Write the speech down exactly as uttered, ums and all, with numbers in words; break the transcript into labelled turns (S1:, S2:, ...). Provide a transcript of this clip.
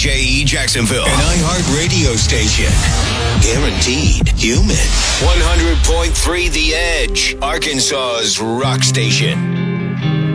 S1: J E Jacksonville, an iHeart radio station. Guaranteed human. one hundred point three The Edge, Arkansas's rock station.